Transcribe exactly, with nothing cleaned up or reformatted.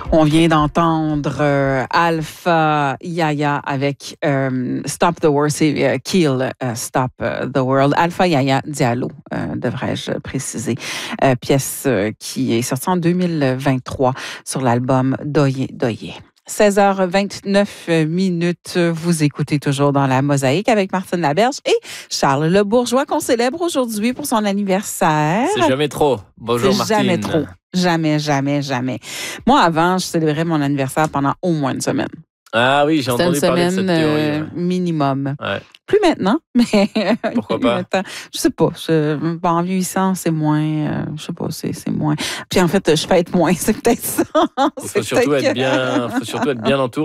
On vient d'entendre euh, Alpha Yaya avec euh, Stop the World, c'est euh, Kill uh, Stop the World. Alpha Yaya Diallo, euh, devrais-je préciser. Euh, pièce euh, qui est sortie en deux mille vingt-trois sur l'album Doye Doye. seize heures vingt-neuf minutes, vous écoutez toujours dans la Mosaïque avec Martine Laberge et Charles Le Bourgeois qu'on célèbre aujourd'hui pour son anniversaire. C'est jamais trop. Bonjour C'est Martine. jamais trop. Jamais, jamais, jamais. Moi, avant, je célébrais mon anniversaire pendant au moins une semaine. Ah oui, j'ai C'était entendu une parler de semaine cette théorie. euh, Ouais. minimum. Ouais. Plus maintenant, mais Pourquoi pas? Maintenant, je sais pas. Je, en vieillissant, c'est moins. Euh, je sais pas, c'est, c'est moins. Puis en fait, je fête moins. C'est peut-être ça. Il faut surtout être bien, faut surtout être bien entouré.